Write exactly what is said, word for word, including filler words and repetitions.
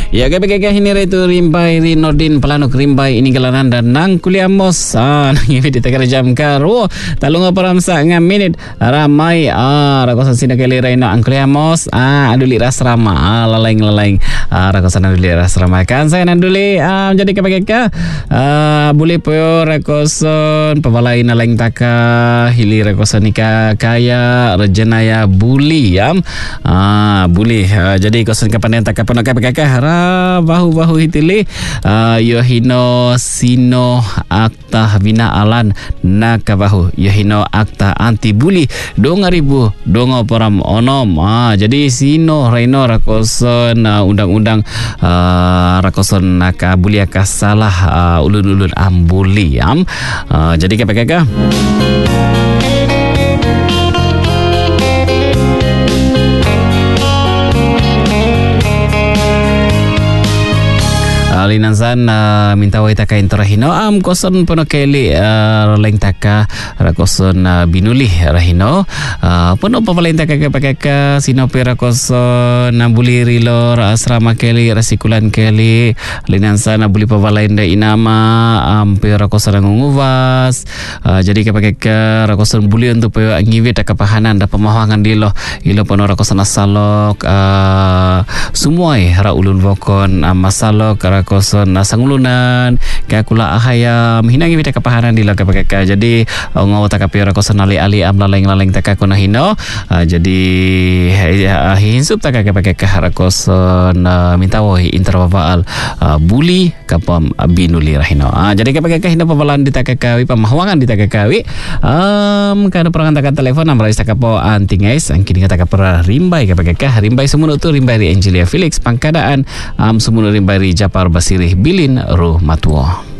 Ya kapag hinira ito rimbay rinodin palanok rimbay inigalanan dan nang kuliamos ah nang ibig kita kerjam karo talong param sa nga minute ramai ah rakosan sinakaliray na ang kuliamos ah aduli rasrama ah lalaing lalaing ah rakosan aduli rasrama kan saya nanduli ah jadi kapag ka ah boleh po rakosan pabalay na laing taka hili rakosan ika kaya rejenaya buli yam ah buli ah, jadi kosan kapan taka pano kapag ka hara bahu-bahu hitili uh, yohino sino akta bina alan nakabahu yohino akta anti buli dong ribu dong param onom ah, jadi sino reino rakoson uh, undang-undang uh, rakoson naka buli akasalah uh, ulun-ulun ambuli am uh, jadi kapag Linansan uh, minta wai taka intorahino am koson pono keli uh, leng taka rakoson uh, binuli rahino uh, pono papalain taka kapaka sino pera koson nambuli rilor asrama keli rasikulan keli linansan buli papalain da inama am pera koson nguvas uh, jadi kapaka rakoson buli untuk pe ngiwe taka pahanan da pemahangan dilo ilo pono rakoson asalok uh, sumuai ra ulun vokon uh, masalok rakos son sangulunan kakula ahayam hinangi bita kapahanan di laga pakaka jadi ngaw ta kapira kosan ali ali am laleng laleng ta kakuna hino uh, jadi uh, hinsup ta kakak pakaka harakoson uh, minta wahi interwaal uh, buli kapam binuli rahino uh, jadi kapakaka hino pabalan di takakawi pamahawangan di takakawi um kana perangan ta telepon nomor isa kapo antingais ang kini kata kapra rimbai kapakaka rimbai sumuno tu rimbai ri Angelia Felix pangkadaan am um, sumuno rimbai ri Japar Basirih Bilin Roh Matuo.